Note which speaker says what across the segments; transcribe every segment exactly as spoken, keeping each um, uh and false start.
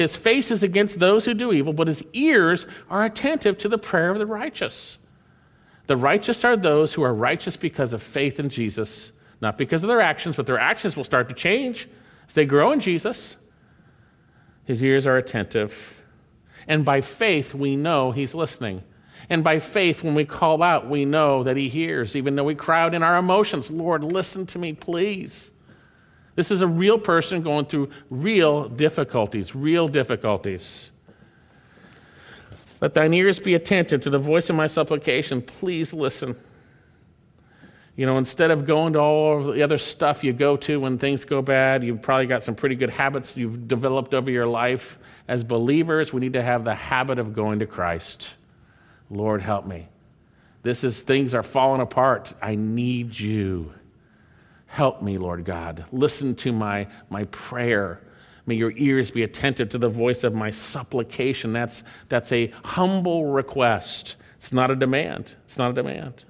Speaker 1: His face is against those who do evil, but his ears are attentive to the prayer of the righteous. The righteous are those who are righteous because of faith in Jesus, not because of their actions, but their actions will start to change as they grow in Jesus. His ears are attentive. And by faith, we know he's listening. And by faith, when we call out, we know that he hears, even though we cry out in our emotions, Lord, listen to me, please. This is a real person going through real difficulties, real difficulties. Let thine ears be attentive to the voice of my supplication. Please listen. You know, instead of going to all of the other stuff you go to when things go bad, you've probably got some pretty good habits you've developed over your life. As believers, we need to have the habit of going to Christ. Lord, help me. This is, things are falling apart. I need you. Help me, Lord God. Listen to my, my prayer. May your ears be attentive to the voice of my supplication. That's, that's a humble request. It's not a demand. It's not a demand.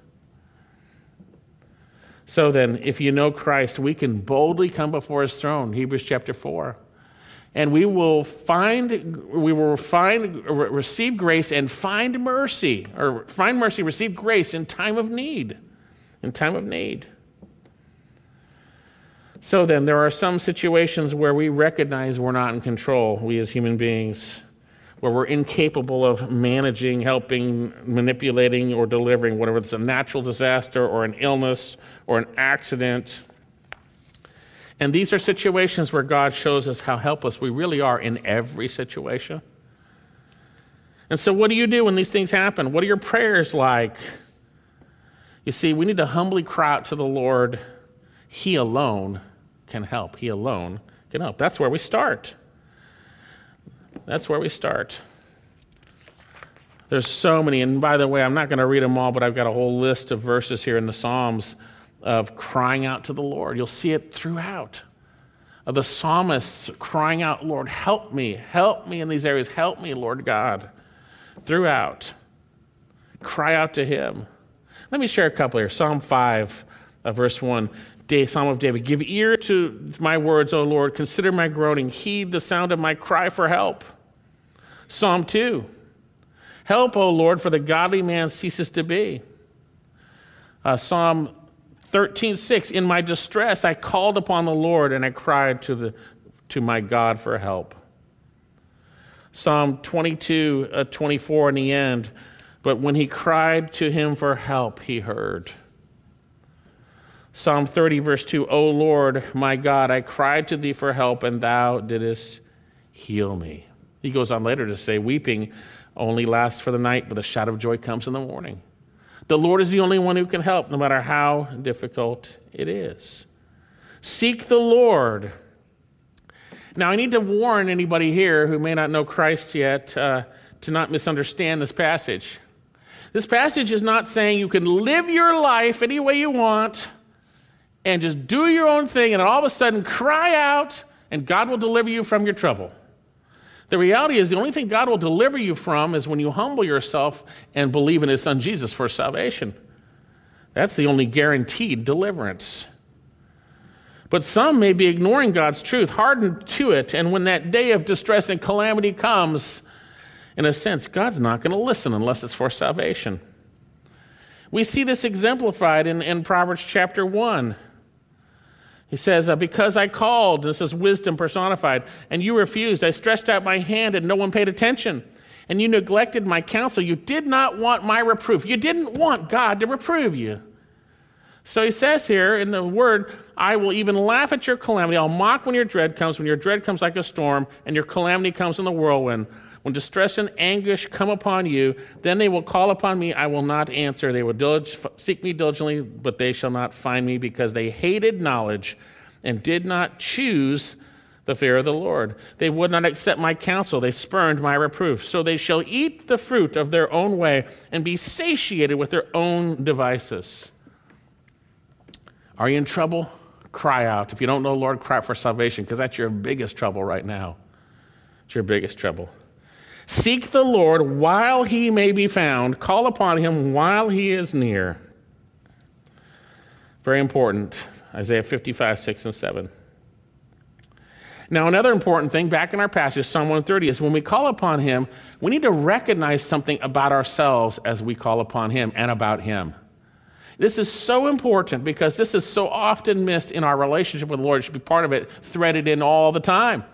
Speaker 1: So then, if you know Christ, we can boldly come before his throne, Hebrews chapter four. And we will find, we will find, receive grace and find mercy, or find mercy, receive grace in time of need. In time of need. So then, there are some situations where we recognize we're not in control, we as human beings, where we're incapable of managing, helping, manipulating, or delivering, whatever it's a natural disaster or an illness or an accident. And these are situations where God shows us how helpless we really are in every situation. And so what do you do when these things happen? What are your prayers like? You see, we need to humbly cry out to the Lord. He alone can help. He alone can help. That's where we start. That's where we start. There's so many, and by the way, I'm not going to read them all, but I've got a whole list of verses here in the Psalms of crying out to the Lord. You'll see it throughout. Of the psalmists crying out, Lord, help me, help me in these areas, help me, Lord God. Throughout. Cry out to him. Let me share a couple here. Psalm five, uh, verse one. Psalm of David, give ear to my words, O Lord. Consider my groaning. Heed the sound of my cry for help. Psalm two. Help, O Lord, for the godly man ceases to be. Uh, Psalm thirteen six. In my distress, I called upon the Lord, and I cried to the to my God for help. Psalm twenty-two, uh, twenty-four in the end. But when he cried to him for help, he heard. Psalm thirty, verse two, O Lord, my God, I cried to thee for help, and thou didst heal me. He goes on later to say, weeping only lasts for the night, but the shout of joy comes in the morning. The Lord is the only one who can help, no matter how difficult it is. Seek the Lord. Now, I need to warn anybody here who may not know Christ yet uh, to not misunderstand this passage. This passage is not saying you can live your life any way you want and just do your own thing and all of a sudden cry out and God will deliver you from your trouble. The reality is the only thing God will deliver you from is when you humble yourself and believe in his son Jesus for salvation. That's the only guaranteed deliverance. But some may be ignoring God's truth, hardened to it, and when that day of distress and calamity comes, in a sense, God's not going to listen unless it's for salvation. We see this exemplified in, in Proverbs chapter one. He says, uh, because I called, this is wisdom personified, and you refused. I stretched out my hand and no one paid attention. And you neglected my counsel. You did not want my reproof. You didn't want God to reprove you. So he says here in the word, I will even laugh at your calamity. I'll mock when your dread comes, when your dread comes like a storm, and your calamity comes in the whirlwind. When distress and anguish come upon you, then they will call upon me. I will not answer. They will dilig- seek me diligently, but they shall not find me because they hated knowledge and did not choose the fear of the Lord. They would not accept my counsel. They spurned my reproof. So they shall eat the fruit of their own way and be satiated with their own devices. Are you in trouble? Cry out. If you don't know Lord, cry out for salvation because that's your biggest trouble right now. It's your biggest trouble. Seek the Lord while he may be found. Call upon him while he is near. Very important. Isaiah fifty-five, six and seven. Now, another important thing back in our passage, Psalm one thirty, is when we call upon him, we need to recognize something about ourselves as we call upon him and about him. This is so important because this is so often missed in our relationship with the Lord. It should be part of it, threaded in all the time.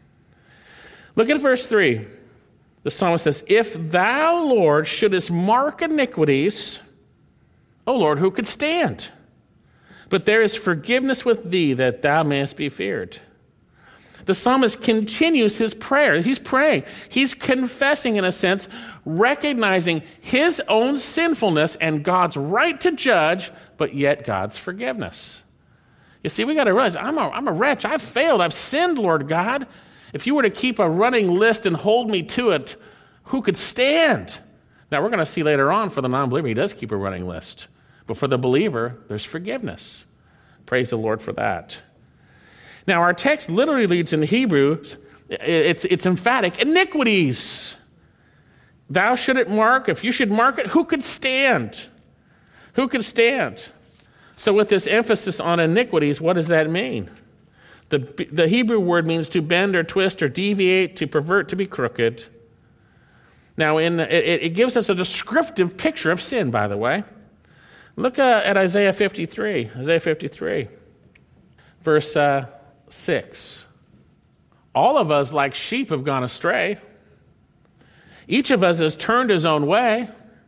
Speaker 1: Look at verse three. The psalmist says, if thou, Lord, shouldest mark iniquities, O Lord, who could stand? But there is forgiveness with thee that thou mayest be feared. The psalmist continues his prayer. He's praying. He's confessing, in a sense, recognizing his own sinfulness and God's right to judge, but yet God's forgiveness. You see, we got to realize, I'm a, I'm a wretch. I've failed. I've sinned, Lord God. If you were to keep a running list and hold me to it, who could stand? Now, we're going to see later on for the non-believer, he does keep a running list. But for the believer, there's forgiveness. Praise the Lord for that. Now, our text literally leads in Hebrews, it's, it's emphatic, iniquities. Thou shouldn't mark. If you should mark it, who could stand? Who could stand? So with this emphasis on iniquities, what does that mean? The, the Hebrew word means to bend or twist or deviate, to pervert, to be crooked. Now, in, it, it gives us a descriptive picture of sin, by the way. Look uh, at Isaiah fifty-three. Isaiah fifty-three, verse uh, six. All of us, like sheep, have gone astray. Each of us has turned his own way.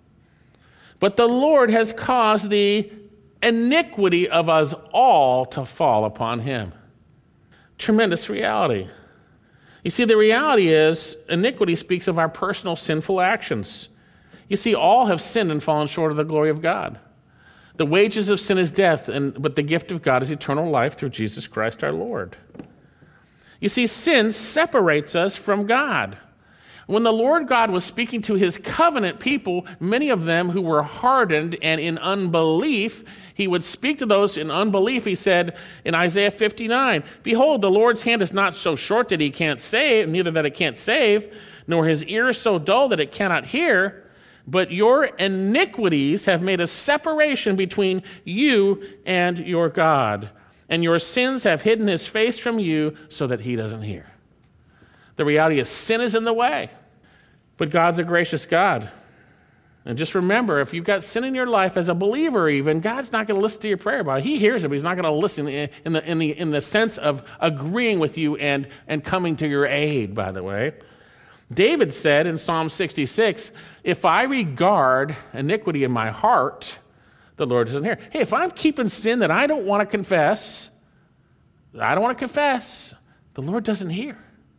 Speaker 1: But the Lord has caused the iniquity of us all to fall upon him. Tremendous reality. You see, the reality is, iniquity speaks of our personal sinful actions. You see, all have sinned and fallen short of the glory of God. The wages of sin is death, and, but the gift of God is eternal life through Jesus Christ our Lord. You see, sin separates us from God. When the Lord God was speaking to his covenant people, many of them who were hardened and in unbelief, he would speak to those in unbelief. He said in Isaiah fifty-nine, behold, the Lord's hand is not so short that he can't save, neither that it can't save, nor his ear is so dull that it cannot hear. But your iniquities have made a separation between you and your God, and your sins have hidden his face from you so that he doesn't hear. The reality is sin is in the way, but God's a gracious God. And just remember, if you've got sin in your life as a believer even, God's not going to listen to your prayer about it. He hears it, but he's not going to listen in the, in the, in the sense of agreeing with you and, and coming to your aid, by the way. David said in Psalm sixty-six, if I regard iniquity in my heart, the Lord doesn't hear. Hey, if I'm keeping sin that I don't want to confess, I don't want to confess, the Lord doesn't hear.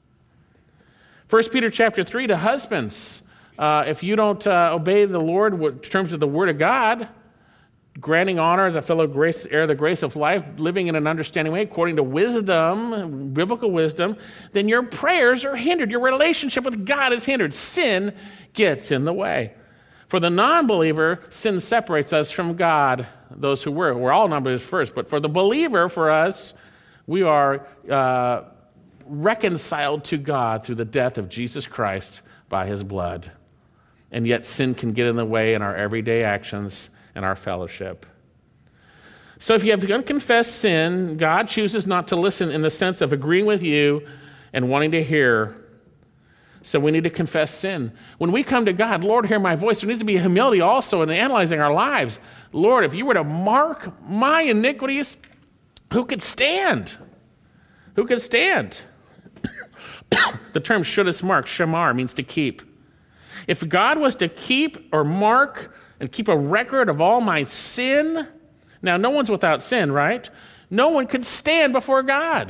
Speaker 1: First Peter chapter three, to husbands, uh, if you don't uh, obey the Lord in terms of the word of God, granting honor as a fellow grace, heir of the grace of life, living in an understanding way according to wisdom, biblical wisdom, then your prayers are hindered. Your relationship with God is hindered. Sin gets in the way. For the non-believer, sin separates us from God, those who were. We're all non-believers first, but for the believer, for us, we are uh, reconciled to God through the death of Jesus Christ by his blood. And yet sin can get in the way in our everyday actions and our fellowship. So if you have unconfessed sin, God chooses not to listen in the sense of agreeing with you and wanting to hear. So we need to confess sin. When we come to God, Lord, hear my voice, there needs to be humility also in analyzing our lives. Lord, if you were to mark my iniquities, who could stand? Who could stand? The term shouldest mark, shamar, means to keep. If God was to keep or mark and keep a record of all my sin. Now, no one's without sin, right? No one could stand before God.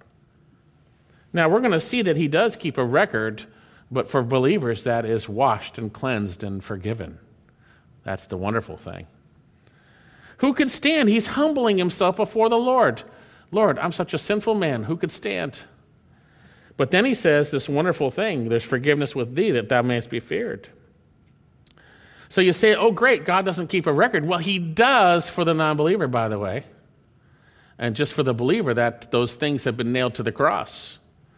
Speaker 1: Now, we're going to see that he does keep a record, but for believers, that is washed and cleansed and forgiven. That's the wonderful thing. Who could stand? He's humbling himself before the Lord. Lord, I'm such a sinful man. Who could stand? But then he says this wonderful thing, there's forgiveness with thee that thou mayest be feared. So you say, oh, great, God doesn't keep a record. Well, he does for the non-believer, by the way. And just for the believer, that those things have been nailed to the cross.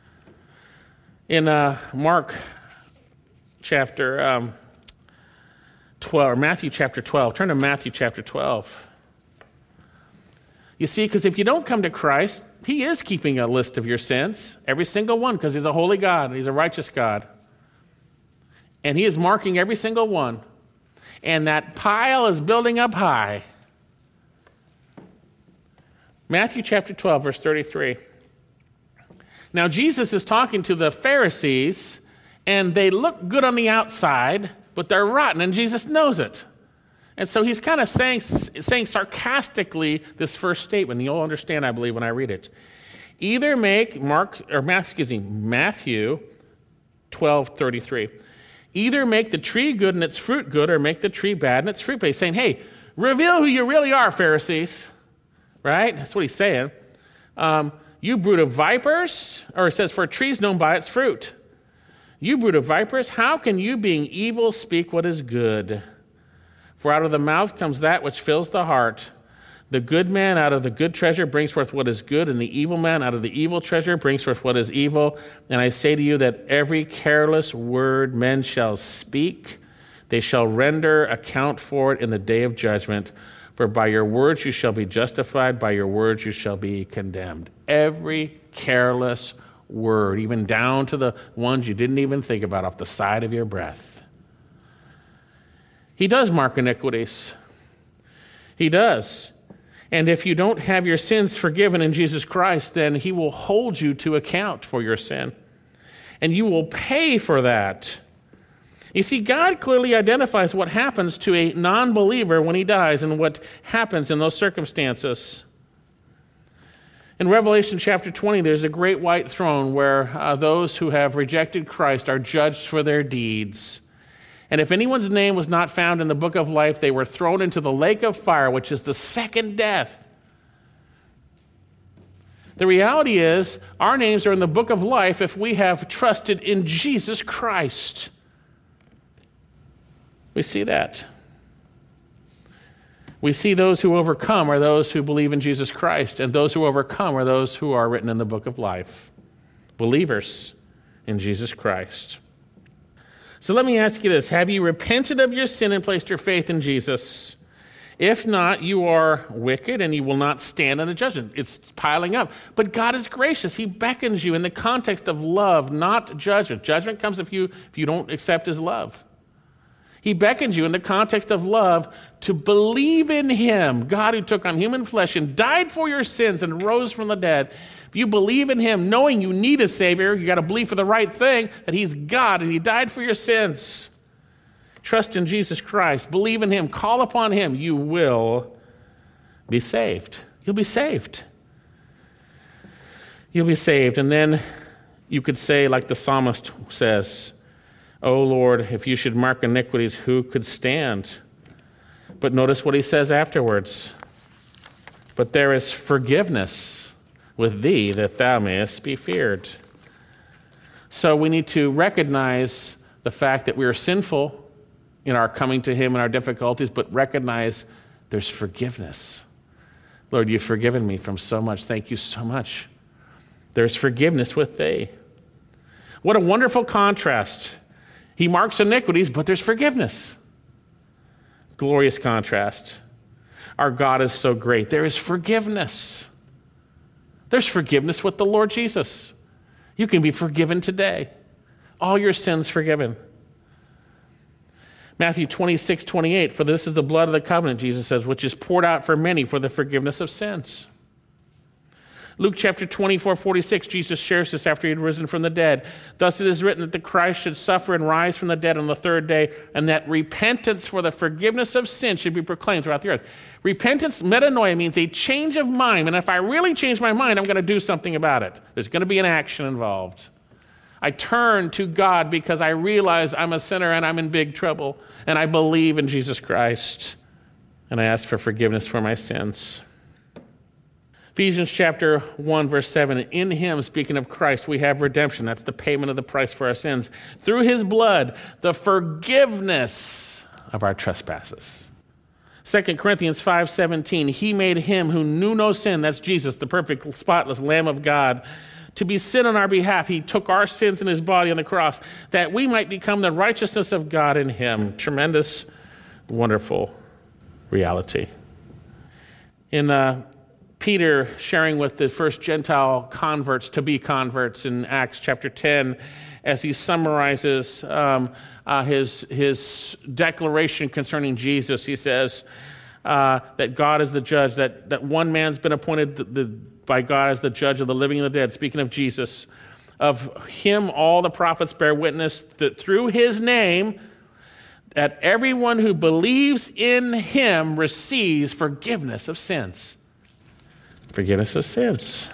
Speaker 1: In uh, Mark chapter um, twelve, or Matthew chapter twelve, turn to Matthew chapter twelve. You see, because if you don't come to Christ, he is keeping a list of your sins, every single one, because he's a holy God. He's a righteous God. And he is marking every single one. And that pile is building up high. Matthew chapter twelve, verse thirty-three. Now, Jesus is talking to the Pharisees, and they look good on the outside, but they're rotten, and Jesus knows it. And so he's kind of saying, saying sarcastically this first statement. You'll understand, I believe, when I read it. Either make, Mark, or Matthew, excuse me, Matthew twelve thirty-three. Either make the tree good and its fruit good, or make the tree bad and its fruit bad. He's saying, hey, reveal who you really are, Pharisees. Right? That's what he's saying. Um, you brood of vipers, or it says, for a tree is known by its fruit. You brood of vipers, how can you, being evil, speak what is good? For out of the mouth comes that which fills the heart. The good man out of the good treasure brings forth what is good, and the evil man out of the evil treasure brings forth what is evil. And I say to you that every careless word men shall speak, they shall render account for it in the day of judgment. For by your words you shall be justified, by your words you shall be condemned. Every careless word, even down to the ones you didn't even think about off the side of your breath. He does mark iniquities. He does. And if you don't have your sins forgiven in Jesus Christ, then he will hold you to account for your sin. And you will pay for that. You see, God clearly identifies what happens to a non-believer when he dies and what happens in those circumstances. In Revelation chapter twenty, there's a great white throne where uh, those who have rejected Christ are judged for their deeds. And if anyone's name was not found in the book of life, they were thrown into the lake of fire, which is the second death. The reality is, our names are in the book of life if we have trusted in Jesus Christ. We see that. We see those who overcome are those who believe in Jesus Christ, and those who overcome are those who are written in the book of life. Believers in Jesus Christ. So let me ask you this. Have you repented of your sin and placed your faith in Jesus? If not, you are wicked and you will not stand in the judgment. It's piling up. But God is gracious. He beckons you in the context of love, not judgment. Judgment comes if you, if you don't accept his love. He beckons you in the context of love to believe in him, God who took on human flesh and died for your sins and rose from the dead. If you believe in him, knowing you need a Savior, you got to believe for the right thing, that he's God and he died for your sins. Trust in Jesus Christ. Believe in him. Call upon him. You will be saved. You'll be saved. You'll be saved. And then you could say, like the psalmist says, "O Lord, if you should mark iniquities, who could stand?" But notice what he says afterwards. "But there is forgiveness with thee, that thou mayest be feared." So we need to recognize the fact that we are sinful in our coming to him and our difficulties, but recognize there's forgiveness. Lord, you've forgiven me from so much. Thank you so much. There's forgiveness with thee. What a wonderful contrast. He marks iniquities, but there's forgiveness. Glorious contrast. Our God is so great. There is forgiveness. There's forgiveness with the Lord Jesus. You can be forgiven today. All your sins forgiven. Matthew twenty-six, twenty-eight, "For this is the blood of the covenant," Jesus says, "which is poured out for many for the forgiveness of sins." Luke chapter twenty-four, forty-six, Jesus shares this after he had risen from the dead. "Thus it is written that the Christ should suffer and rise from the dead on the third day, and that repentance for the forgiveness of sin should be proclaimed throughout the earth." Repentance, metanoia, means a change of mind. And if I really change my mind, I'm going to do something about it. There's going to be an action involved. I turn to God because I realize I'm a sinner and I'm in big trouble, and I believe in Jesus Christ, and I ask for forgiveness for my sins. Ephesians chapter one, verse seven, "In him," speaking of Christ, "we have redemption." That's the payment of the price for our sins. "Through his blood, the forgiveness of our trespasses." Second Corinthians five seventeen, "He made him who knew no sin," that's Jesus, the perfect, spotless Lamb of God, "to be sin on our behalf. He took our sins in his body on the cross, that we might become the righteousness of God in him." Tremendous, wonderful reality. In uh, Peter sharing with the first Gentile converts to be converts in Acts chapter ten, as he summarizes um, uh, his, his declaration concerning Jesus. He says uh, that God is the judge, that, that one man's been appointed the, the, by God as the judge of the living and the dead, speaking of Jesus. Of him all the prophets bear witness that through his name, that everyone who believes in him receives forgiveness of sins. Forgiveness of sins.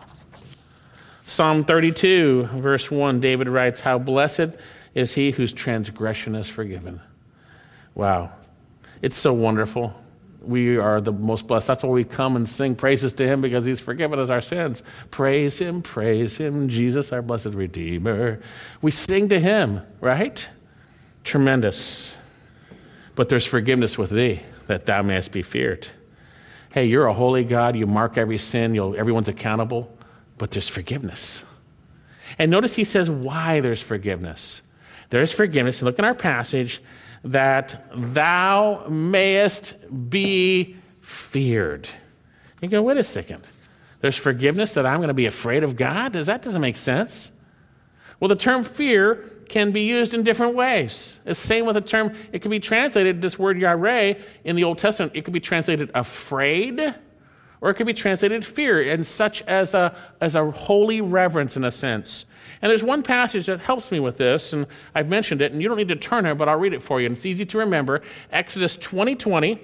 Speaker 1: Psalm thirty-two, verse one, David writes, "How blessed is he whose transgression is forgiven." Wow. It's so wonderful. We are the most blessed. That's why we come and sing praises to him, because he's forgiven us our sins. Praise him, praise him, Jesus, our blessed Redeemer. We sing to him, right? Tremendous. But there's forgiveness with thee, that thou mayest be feared. Hey, you're a holy God. You mark every sin. You'll, everyone's accountable. But there's forgiveness. And notice he says why there's forgiveness. There's forgiveness. Look in our passage. That thou mayest be feared. You go, wait a second. There's forgiveness that I'm going to be afraid of God? Does that doesn't make sense? Well, the term fear can be used in different ways. The same with the term, it can be translated, this word yareh in the Old Testament, it could be translated afraid, or it could be translated fear, and such as a, as a holy reverence in a sense. And there's one passage that helps me with this, and I've mentioned it, and you don't need to turn there, but I'll read it for you, and it's easy to remember. Exodus twenty twenty.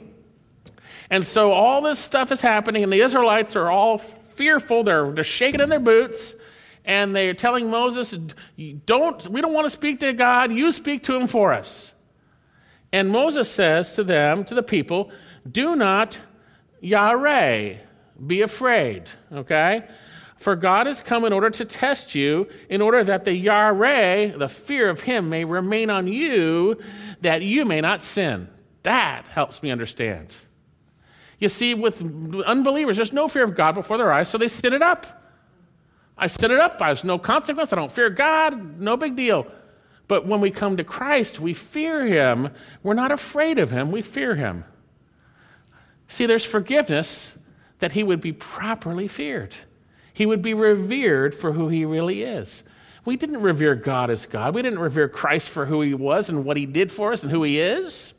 Speaker 1: And so all this stuff is happening, and the Israelites are all fearful. They're, they're shaking in their boots, and they're telling Moses, "Don't we don't want to speak to God. You speak to him for us." And Moses says to them, to the people, "Do not yareh, be afraid," okay? "For God has come in order to test you, in order that the yareh, the fear of him, may remain on you, that you may not sin." That helps me understand. You see, with unbelievers, there's no fear of God before their eyes, so they sin it up. I sin it up. There's no consequence. I don't fear God. No big deal. But when we come to Christ, we fear him. We're not afraid of him. We fear him. See, there's forgiveness that he would be properly feared. He would be revered for who he really is. We didn't revere God as God. We didn't revere Christ for who he was and what he did for us and who he is.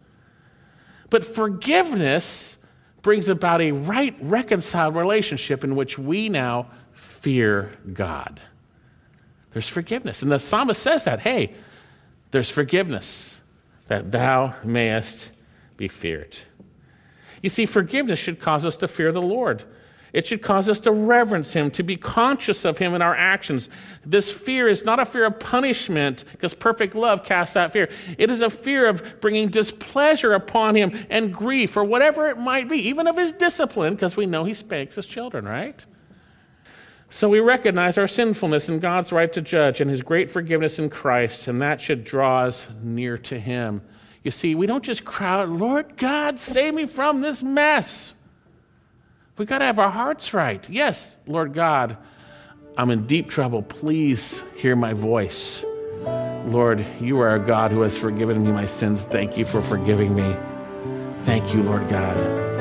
Speaker 1: But forgiveness brings about a right, reconciled relationship in which we now fear God. There's forgiveness. And the psalmist says that, hey, there's forgiveness, that thou mayest be feared. You see, forgiveness should cause us to fear the Lord. It should cause us to reverence him, to be conscious of him in our actions. This fear is not a fear of punishment, because perfect love casts out fear. It is a fear of bringing displeasure upon him and grief, or whatever it might be, even of his discipline, because we know he spanks his children, right? So we recognize our sinfulness and God's right to judge and his great forgiveness in Christ, and that should draw us near to him. You see, we don't just cry out, "Lord God, save me from this mess." We've got to have our hearts right. Yes, Lord God, I'm in deep trouble. Please hear my voice. Lord, you are a God who has forgiven me my sins. Thank you for forgiving me. Thank you, Lord God.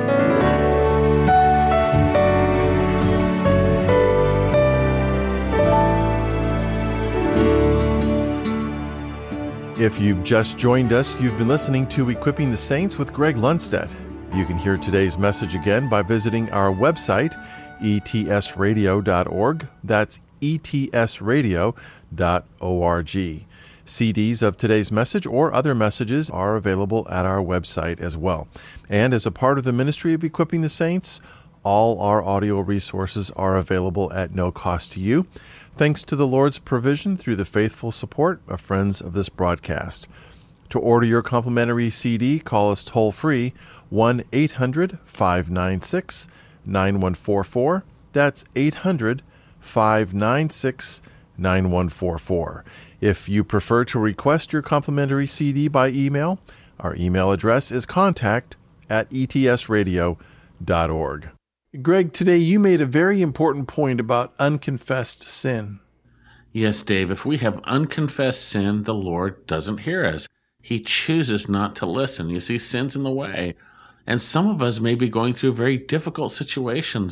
Speaker 2: If you've just joined us, you've been listening to Equipping the Saints with Greg Lundstedt. You can hear today's message again by visiting our website, e t s radio dot org. That's e t s radio dot org. C Ds of today's message or other messages are available at our website as well. And as a part of the ministry of Equipping the Saints, all our audio resources are available at no cost to you, thanks to the Lord's provision through the faithful support of friends of this broadcast. To order your complimentary C D, call us toll-free, one eight hundred five nine six nine one four four. That's eight hundred five nine six nine one four four. If you prefer to request your complimentary C D by email, our email address is contact at e t s radio dot org. Greg, today you made a very important point about unconfessed sin.
Speaker 1: Yes, Dave, if we have unconfessed sin, the Lord doesn't hear us. He chooses not to listen. You see, sin's in the way. And some of us may be going through very difficult situations, a,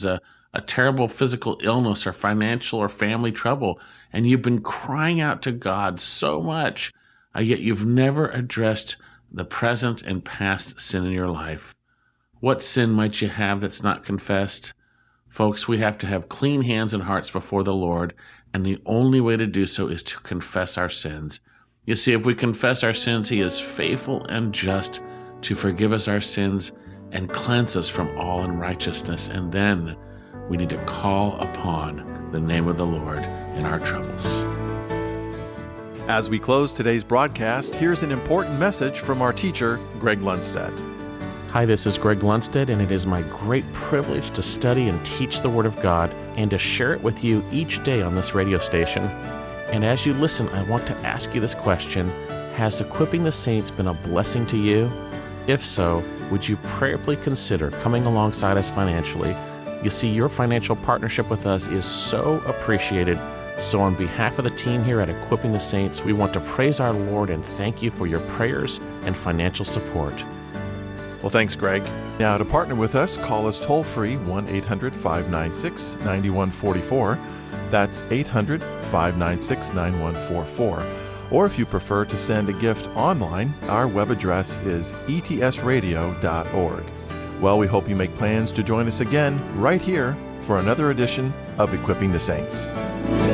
Speaker 1: a terrible physical illness or financial or family trouble, and you've been crying out to God so much, uh, yet you've never addressed the present and past sin in your life. What sin might you have that's not confessed? Folks, we have to have clean hands and hearts before the Lord, and the only way to do so is to confess our sins. You see, if we confess our sins, He is faithful and just to forgive us our sins and cleanse us from all unrighteousness, and then we need to call upon the name of the Lord in our troubles.
Speaker 2: As we close today's broadcast, here's an important message from our teacher, Greg Lundstedt.
Speaker 1: Hi, this is Greg Lundstedt, and it is my great privilege to study and teach the Word of God and to share it with you each day on this radio station. And as you listen, I want to ask you this question: has Equipping the Saints been a blessing to you? If so, would you prayerfully consider coming alongside us financially? You see, your financial partnership with us is so appreciated. So on behalf of the team here at Equipping the Saints, we want to praise our Lord and thank you for your prayers and financial support.
Speaker 2: Well, thanks, Greg. Now, to partner with us, call us toll-free, one eight hundred five nine six nine one four four. That's eight hundred five nine six nine one four four. Or if you prefer to send a gift online, our web address is e t s radio dot org. Well, we hope you make plans to join us again right here for another edition of Equipping the Saints.